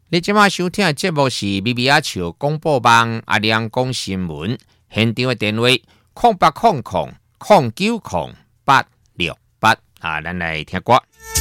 你即马收听的节目是咪咪阿笑广播网阿亮讲新闻，现场的电话0800090868咱来听歌。